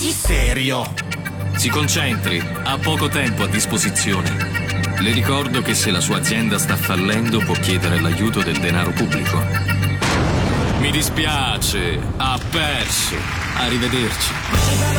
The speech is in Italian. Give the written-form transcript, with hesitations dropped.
Sii serio. Si concentri, ha poco tempo a disposizione. Le ricordo che se la sua azienda sta fallendo può chiedere l'aiuto del denaro pubblico. Mi dispiace, ha perso. Arrivederci.